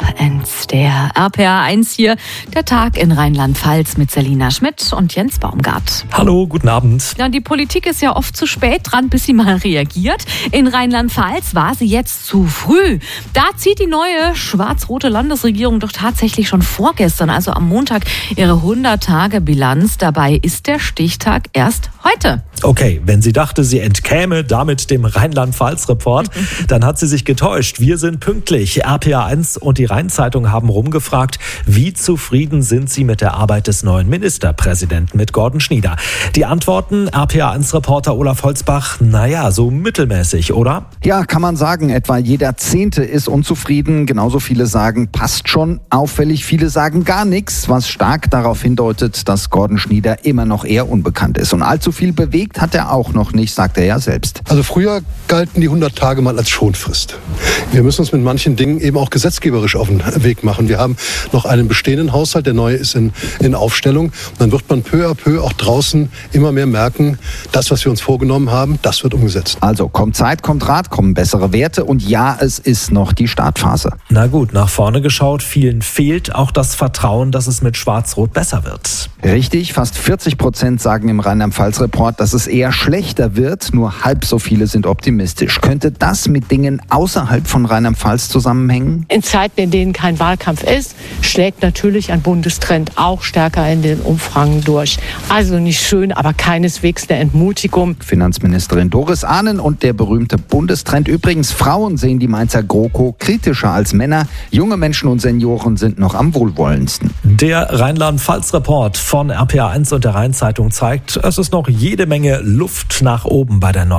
Der RPA1 hier, der Tag in Rheinland-Pfalz mit Selina Schmidt und Jens Baumgart. Hallo, guten Abend. Ja, die Politik ist ja oft zu spät dran, bis sie mal reagiert. In Rheinland-Pfalz war sie jetzt zu früh. Da zieht die neue schwarz-rote Landesregierung doch tatsächlich schon vorgestern, also am Montag, ihre 100-Tage-Bilanz. Dabei ist der Stichtag erst heute. Okay, wenn sie dachte, sie entkäme damit dem Rheinland-Pfalz-Report, dann hat sie sich getäuscht. Wir sind pünktlich. RPA1 und die Rhein-Zeitung haben rumgefragt, wie zufrieden sind sie mit der Arbeit des neuen Ministerpräsidenten, mit Gordon Schnieder. Die Antworten, RPA1-Reporter Olaf Holzbach, so mittelmäßig, oder? Ja, kann man sagen, etwa jeder 10. ist unzufrieden. Genauso viele sagen, passt schon. Auffällig viele sagen gar nichts, was stark darauf hindeutet, dass Gordon Schnieder immer noch eher unbekannt ist. Und allzu viel bewegt hat er auch noch nicht, sagt er ja selbst. Also früher galten die 100 Tage mal als Schonfrist. Wir müssen uns mit manchen Dingen eben auch gesetzgeberisch auf den Weg machen. Wir haben noch einen bestehenden Haushalt, der neue ist in Aufstellung. Und dann wird man peu à peu auch draußen immer mehr merken, das, was wir uns vorgenommen haben, das wird umgesetzt. Also kommt Zeit, kommt Rat, kommen bessere Werte und ja, es ist noch die Startphase. Na gut, nach vorne geschaut, vielen fehlt auch das Vertrauen, dass es mit Schwarz-Rot besser wird. Richtig, fast 40% sagen im Rheinland-Pfalz-Report, dass es eher schlechter wird. Nur halb so viele sind optimistisch. Könnte das mit Dingen außerhalb von Rheinland-Pfalz zusammenhängen? In Zeiten, in denen kein Wahlkampf ist, schlägt natürlich ein Bundestrend auch stärker in den Umfragen durch. Also nicht schön, aber keineswegs eine Entmutigung. Finanzministerin Doris Ahnen und der berühmte Bundestrend. Übrigens, Frauen sehen die Mainzer GroKo kritischer als Männer. Junge Menschen und Senioren sind noch am wohlwollendsten. Der Rheinland-Pfalz-Report von RPA1 und der Rhein-Zeitung zeigt, es ist noch jede Menge Luft nach oben bei der